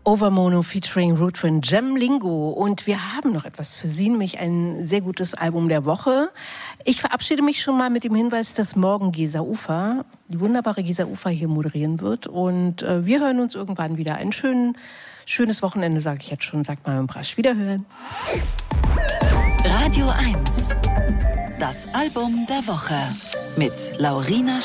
Overmono featuring Rutrin Gem Lingo. Und wir haben noch etwas für Sie, nämlich ein sehr gutes Album der Woche. Ich verabschiede mich schon mal mit dem Hinweis, dass morgen Gesa Ufer, die wunderbare Gesa Ufer, hier moderieren wird. Und wir hören uns irgendwann wieder. Ein schönes Wochenende, sage ich jetzt schon, sagt Marion Brasch. Wiederhören. Radio 1, das Album der Woche mit Laurina